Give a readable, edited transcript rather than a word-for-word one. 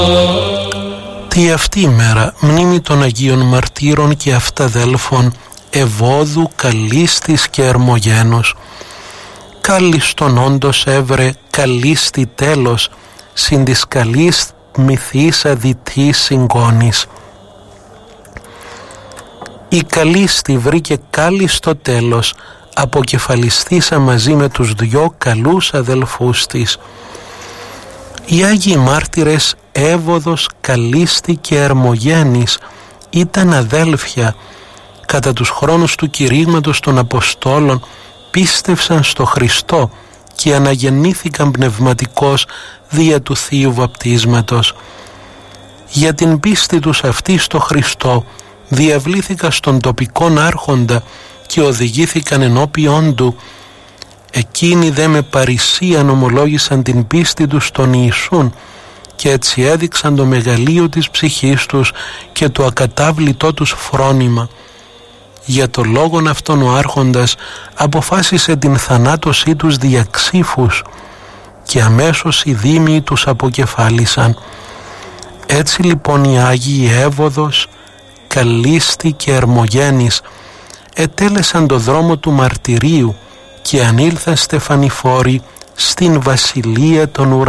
Τι αυτή η μέρα μνήμη των Αγίων Μαρτύρων και Αυταδέλφων Ευώδου, Καλίστης και Ερμογένους. Κάλιστον όντως έβρε καλίστη τέλος, συν της καλής μυθής αδυτής συγκόνης. Η Καλίστη βρήκε κάλιστο τέλος, αποκεφαλιστήσα μαζί με τους δυο καλούς αδελφούς της. Οι Άγιοι Μάρτυρες Εύωδος, Καλίστη και Ερμογένης ήταν αδέλφια. Κατά τους χρόνους του κηρύγματος των Αποστόλων πίστευσαν στο Χριστό και αναγεννήθηκαν πνευματικώς δια του Θείου Βαπτίσματος. Για την πίστη τους αυτή στο Χριστό διαβλήθηκαν στον τοπικόν άρχοντα και οδηγήθηκαν ενώπιον του. Εκείνοι δε με παρησίαν ομολόγησαν την πίστη τους στον Ιησούν και έτσι έδειξαν το μεγαλείο της ψυχής τους και το ακατάβλητό τους φρόνημα. Για το λόγον αυτόν ο άρχοντας αποφάσισε την θανάτωσή τους δια ξύφους και αμέσως οι δήμοι τους αποκεφάλισαν. Έτσι λοιπόν οι Άγιοι Εύωδος, Καλίστη και Ερμογένης ετέλεσαν το δρόμο του μαρτυρίου και ανήλθαν στεφανιφόροι στην βασιλεία των ουρανών.